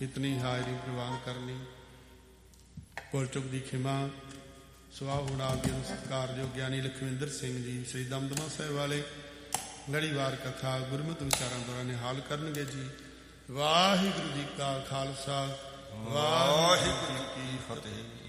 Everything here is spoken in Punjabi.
ਇਤਨੀ ਹਾਜ਼ਰੀ ਪ੍ਰਵਾਨ ਕਰਨੀ। ਭੁੱਲ ਚੁੱਕ ਦੀ ਖਿਮਾ। ਸੁਆਹ ਹੁਣ ਆਪ ਜੀ ਨੂੰ ਸਤਿਕਾਰਯੋਗ ਗਿਆਨੀ ਲਖਵਿੰਦਰ ਸਿੰਘ ਜੀ ਸ੍ਰੀ ਦਮਦਮਾ ਸਾਹਿਬ ਵਾਲੇ ਲੜੀਵਾਰ ਕਥਾ ਗੁਰਮਤਿ ਵਿਚਾਰਾਂ ਦੁਆਰਾ ਨਿਹਾਲ ਕਰਨਗੇ ਜੀ। ਵਾਹਿਗੁਰੂ ਜੀ ਕਾ ਖਾਲਸਾ, ਵਾਹਿਗੁਰੂ ਜੀ ਕੀ ਫਤਿਹ।